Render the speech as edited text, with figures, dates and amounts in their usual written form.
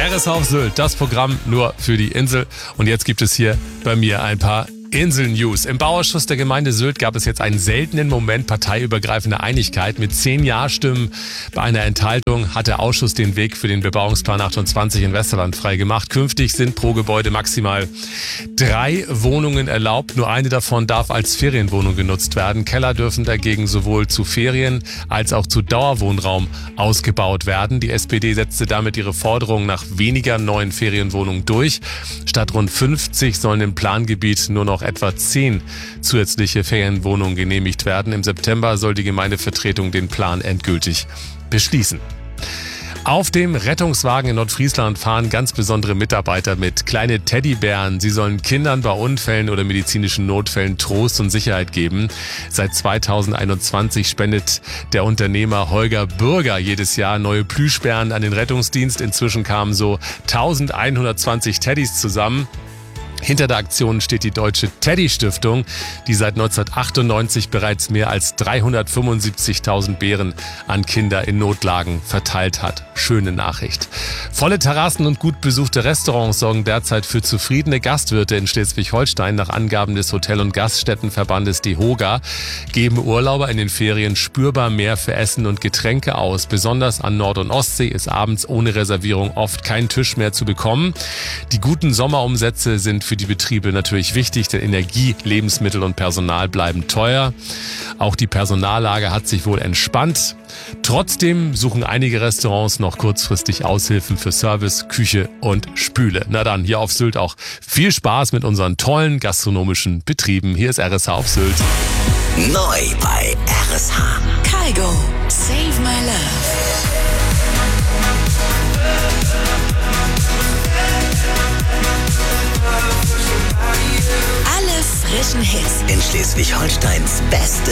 RSH auf Sylt, das Programm nur für die Insel. Und jetzt gibt es hier bei mir ein paar Insel-News. Im Bauausschuss der Gemeinde Sylt gab es jetzt einen seltenen Moment parteiübergreifender Einigkeit. Mit 10 Ja-Stimmen bei einer Enthaltung hat der Ausschuss den Weg für den Bebauungsplan 28 in Westerland freigemacht. Künftig sind pro Gebäude maximal 3 Wohnungen erlaubt. Nur eine davon darf als Ferienwohnung genutzt werden. Keller dürfen dagegen sowohl zu Ferien- als auch zu Dauerwohnraum ausgebaut werden. Die SPD setzte damit ihre Forderung nach weniger neuen Ferienwohnungen durch. Statt rund 50 sollen im Plangebiet nur noch etwa 10 zusätzliche Ferienwohnungen genehmigt werden. Im September soll die Gemeindevertretung den Plan endgültig beschließen. Auf dem Rettungswagen in Nordfriesland fahren ganz besondere Mitarbeiter mit. Kleine Teddybären. Sie sollen Kindern bei Unfällen oder medizinischen Notfällen Trost und Sicherheit geben. Seit 2021 spendet der Unternehmer Holger Bürger jedes Jahr neue Plüschbären an den Rettungsdienst. Inzwischen kamen so 1120 Teddys zusammen. Hinter der Aktion steht die Deutsche Teddy-Stiftung, die seit 1998 bereits mehr als 375.000 Bären an Kinder in Notlagen verteilt hat. Schöne Nachricht. Volle Terrassen und gut besuchte Restaurants sorgen derzeit für zufriedene Gastwirte in Schleswig-Holstein. Nach Angaben des Hotel- und Gaststättenverbandes DEHOGA geben Urlauber in den Ferien spürbar mehr für Essen und Getränke aus. Besonders an Nord- und Ostsee ist abends ohne Reservierung oft kein Tisch mehr zu bekommen. Die guten Sommerumsätze sind für die Betriebe natürlich wichtig, denn Energie, Lebensmittel und Personal bleiben teuer. Auch die Personallage hat sich wohl entspannt. Trotzdem suchen einige Restaurants noch kurzfristig Aushilfen für Service, Küche und Spüle. Na dann, hier auf Sylt auch viel Spaß mit unseren tollen gastronomischen Betrieben. Hier ist RSH auf Sylt. Neu bei RSH. Kygo, Save My Love. Alle frischen Hits In Schleswig-Holsteins beste